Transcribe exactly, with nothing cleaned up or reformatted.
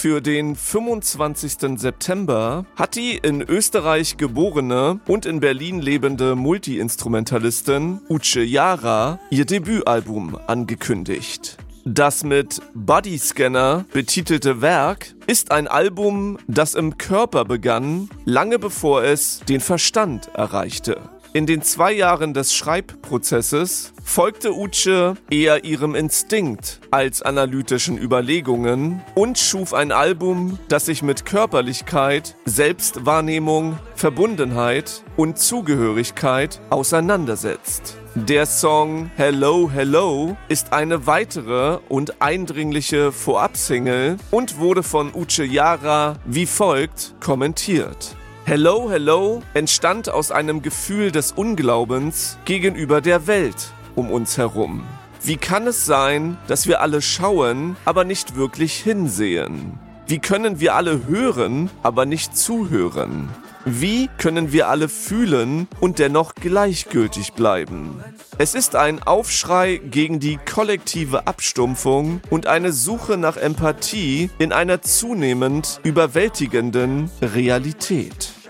Für den fünfundzwanzigsten September hat die in Österreich geborene und in Berlin lebende Multi-Instrumentalistin Uche Jara ihr Debütalbum angekündigt. Das mit Bodyscanner betitelte Werk ist ein Album, das im Körper begann, lange bevor es den Verstand erreichte. In den zwei Jahren des Schreibprozesses folgte Uche eher ihrem Instinkt als analytischen Überlegungen und schuf ein Album, das sich mit Körperlichkeit, Selbstwahrnehmung, Verbundenheit und Zugehörigkeit auseinandersetzt. Der Song Hello Hello ist eine weitere und eindringliche Vorabsingle und wurde von Uche Jara wie folgt kommentiert. Hello Hello entstand aus einem Gefühl des Unglaubens gegenüber der Welt um uns herum. Wie kann es sein, dass wir alle schauen, aber nicht wirklich hinsehen? Wie können wir alle hören, aber nicht zuhören? Wie können wir alle fühlen und dennoch gleichgültig bleiben? Es ist ein Aufschrei gegen die kollektive Abstumpfung und eine Suche nach Empathie in einer zunehmend überwältigenden Realität.